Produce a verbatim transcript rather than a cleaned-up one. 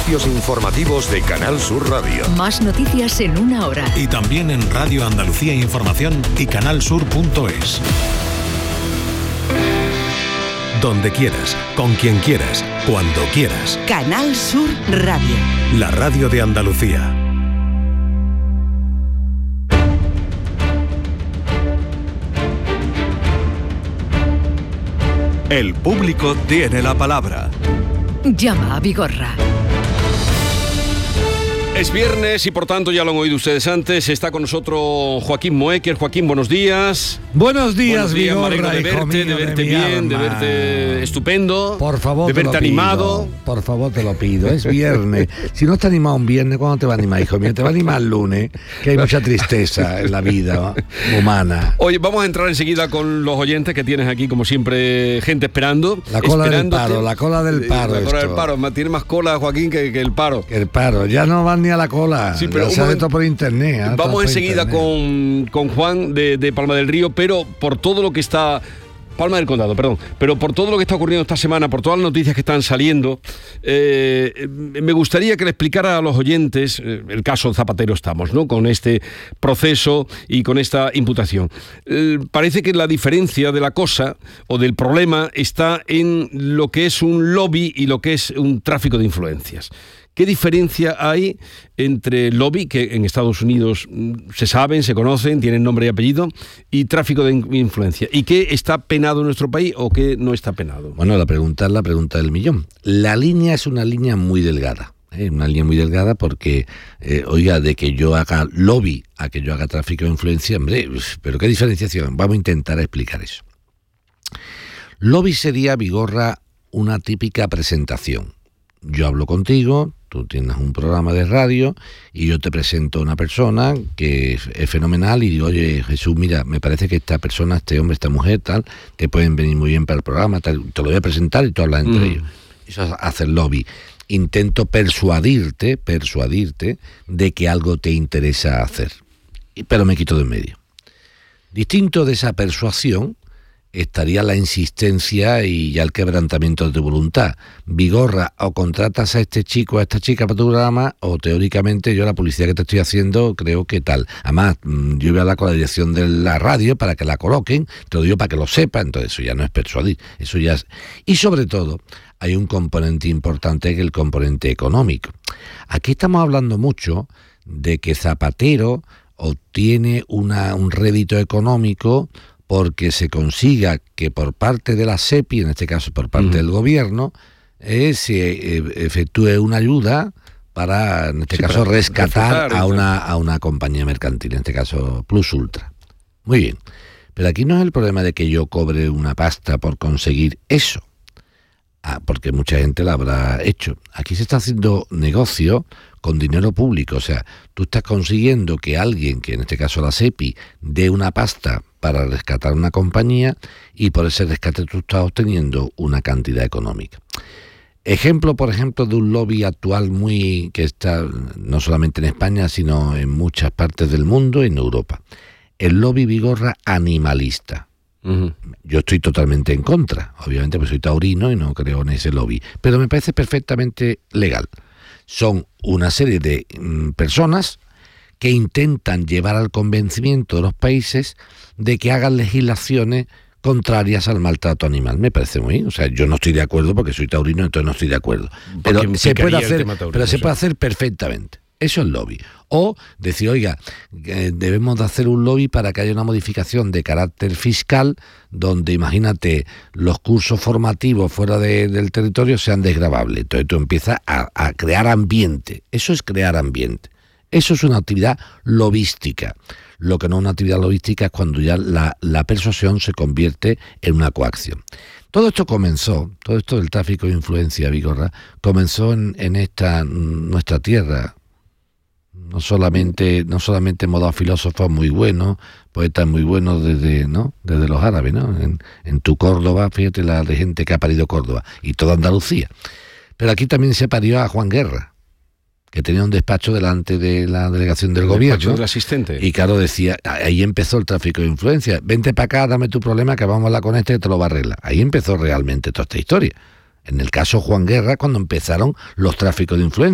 servicios informativos de Canal Sur Radio. Más noticias en una hora. Y también en Radio Andalucía Información y canalsur punto es. Donde quieras, con quien quieras, cuando quieras. Canal Sur Radio. La radio de Andalucía. El público tiene la palabra. Llama a Vigorra. Es viernes y por tanto, ya lo han oído ustedes antes, está con nosotros Joaquín Moecker. Joaquín, buenos días. Buenos días, Vigorra, Vigorra, de verte, mío, de verte de bien, de alma. verte estupendo. Por favor, de te verte lo pido. animado. Por favor, te lo pido. Es viernes. Si no está animado un viernes, ¿cuándo te va a animar, hijo mío? Te va a animar el lunes, que hay mucha tristeza en la vida humana. Oye, vamos a entrar enseguida con los oyentes que tienes aquí, como siempre, gente esperando. La cola del paro, la cola del paro. La cola esto. del paro. Tiene más cola, Joaquín, que, que el paro. Que el paro. Ya no van ni a la cola. Sí, pero se hace todo por internet. ¿eh? Vamos enseguida con, con Juan de, de Palma del Río, pero por todo lo que está... Palma del Condado, perdón. Pero por todo lo que está ocurriendo esta semana, por todas las noticias que están saliendo, eh, me gustaría que le explicara a los oyentes, eh, el caso Zapatero estamos, ¿no? Con este proceso y con esta imputación. Eh, parece que la diferencia de la cosa o del problema está en lo que es un lobby y lo que es un tráfico de influencias. ¿Qué diferencia hay entre lobby, que en Estados Unidos se saben, se conocen, tienen nombre y apellido, y tráfico de influencia? ¿Y qué está penado en nuestro país o qué no está penado? Bueno, la pregunta es la pregunta del millón. La línea es una línea muy delgada. ¿eh? Una línea muy delgada porque, eh, oiga, de que yo haga lobby a que yo haga tráfico de influencia, hombre, pero ¿qué diferenciación? Vamos a intentar explicar eso. Lobby sería, Vigorra, una típica presentación. Yo hablo contigo, tú tienes un programa de radio y yo te presento a una persona que es, es fenomenal y digo, oye, Jesús, mira, me parece que esta persona, este hombre, esta mujer, tal, te pueden venir muy bien para el programa, tal, te lo voy a presentar y tú hablas entre mm. ellos. Eso es hacer lobby. Intento persuadirte, persuadirte de que algo te interesa hacer, pero me quito de en medio. Distinto de esa persuasión estaría la insistencia y ya el quebrantamiento de tu voluntad. Vigorra, o contratas a este chico, a esta chica para tu programa, o teóricamente yo la publicidad que te estoy haciendo creo que tal. Además, yo voy a hablar con la dirección de la radio para que la coloquen, te lo digo para que lo sepa, entonces eso ya no es persuadir, eso ya es... Y sobre todo, hay un componente importante que es el componente económico. Aquí estamos hablando mucho de que Zapatero obtiene una, un rédito económico porque se consiga que por parte de la SEPI, en este caso por parte uh-huh. del gobierno, eh, se eh, efectúe una ayuda para, en este sí, caso, rescatar a una, a una compañía mercantil, en este caso Plus Ultra. Muy bien, pero aquí no es el problema de que yo cobre una pasta por conseguir eso, ah, porque mucha gente la habrá hecho. Aquí se está haciendo negocio con dinero público, o sea, tú estás consiguiendo que alguien, que en este caso la SEPI, dé una pasta para rescatar una compañía y por ese rescate tú estás obteniendo una cantidad económica. Ejemplo, por ejemplo, de un lobby actual muy que está no solamente en España, sino en muchas partes del mundo y en Europa. El lobby, Vigorra, animalista. Uh-huh. Yo estoy totalmente en contra, obviamente, porque soy taurino y no creo en ese lobby, pero me parece perfectamente legal. Son una serie de mm, personas que intentan llevar al convencimiento de los países de que hagan legislaciones contrarias al maltrato animal. Me parece muy bien. O sea, yo no estoy de acuerdo porque soy taurino, entonces no estoy de acuerdo. Pero se puede hacer, taurino, pero se puede hacer perfectamente. Eso es lobby. O decir, oiga, eh, debemos de hacer un lobby para que haya una modificación de carácter fiscal donde, imagínate, los cursos formativos fuera de, del territorio sean desgravables. Entonces tú empiezas a, a crear ambiente. Eso es crear ambiente. Eso es una actividad lobística. Lo que no es una actividad lobística es cuando ya la, la persuasión se convierte en una coacción. Todo esto comenzó, todo esto del tráfico de influencia, Vigorra, comenzó en, en esta nuestra tierra. No solamente, no solamente hemos dado filósofos muy buenos, poetas muy buenos desde, ¿no? desde los árabes, ¿no? En, en tu Córdoba, fíjate la de gente que ha parido Córdoba, y toda Andalucía. Pero aquí también se parió a Juan Guerra, que tenía un despacho delante de la delegación del el gobierno. Despacho del asistente. Y claro, decía, ahí empezó el tráfico de influencia. Vente para acá, dame tu problema, que vamos a hablar con este que te lo va a arreglar. Ahí empezó realmente toda esta historia. En el caso Juan Guerra, cuando empezaron los tráficos de influencia.